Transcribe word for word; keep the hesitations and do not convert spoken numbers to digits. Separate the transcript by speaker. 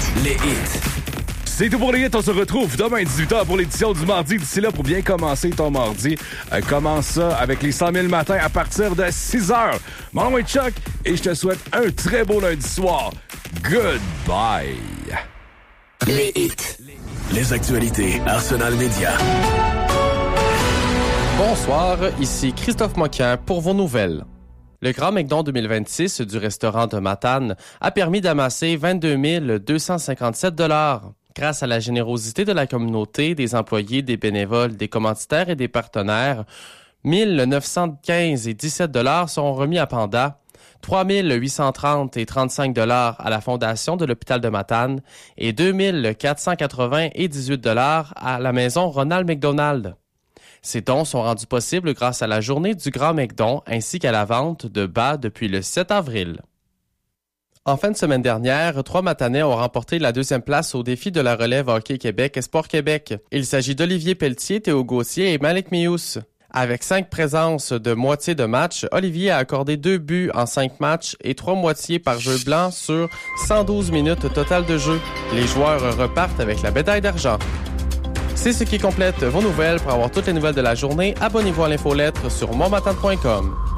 Speaker 1: Les hits.
Speaker 2: C'est tout pour les hits. On se retrouve demain à dix-huit heures pour l'édition du mardi. D'ici là, pour bien commencer ton mardi, euh, commence ça avec les cent mille matins à partir de six heures. Mon nom est Chuck et je te souhaite un très beau lundi soir. Goodbye.
Speaker 1: Les hits. Les actualités Arsenal Média.
Speaker 3: Bonsoir, ici Christophe Moquin pour vos nouvelles. Le Grand McDon deux mille vingt-six du restaurant de Matane a permis d'amasser vingt-deux mille deux cent cinquante-sept dollars. Grâce à la générosité de la communauté, des employés, des bénévoles, des commanditaires et des partenaires, mille neuf cent quinze et dix-sept dollars sont remis à Panda, trois mille huit cent trente et trente-cinq dollars à la Fondation de l'hôpital de Matane et deux mille quatre cent quatre-vingts et dix-huit dollars à la maison Ronald McDonald. Ces dons sont rendus possibles grâce à la journée du Grand McDon ainsi qu'à la vente de bas depuis le sept avril. En fin de semaine dernière, trois Matanais ont remporté la deuxième place au défi de la relève Hockey Québec et Sport Québec. Il s'agit d'Olivier Pelletier, Théo Gauthier et Malik Mious. Avec cinq présences de moitié de match, Olivier a accordé deux buts en cinq matchs et trois moitiés par jeu blanc sur cent douze minutes total de jeu. Les joueurs repartent avec la médaille d'argent. C'est ce qui complète vos nouvelles. Pour avoir toutes les nouvelles de la journée, abonnez-vous à l'infolettre sur mon matin point com.